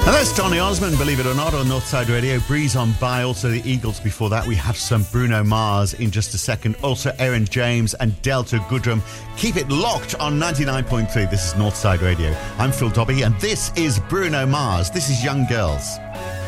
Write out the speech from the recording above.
And that's Donny Osmond, believe it or not, on Northside Radio. Breeze on by, also the Eagles before that. We have some Bruno Mars in just a second. Also Aaron James and Delta Goodrum. Keep it locked on 99.3. This is Northside Radio. I'm Phil Dobbie and this is Bruno Mars. This is Young Girls.